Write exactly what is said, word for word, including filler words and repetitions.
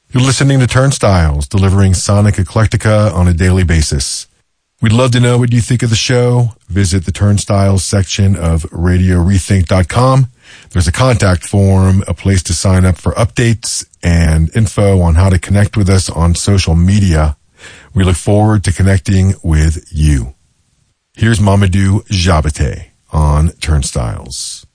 You're listening to Turnstiles, delivering sonic eclectica on a daily basis. We'd love to know what you think of the show. Visit the Turnstiles section of radio rethink dot com. There's a contact form, a place to sign up for updates, and info on how to connect with us on social media. We look forward to connecting with you. Here's Mamadou Diabaté on Turnstiles.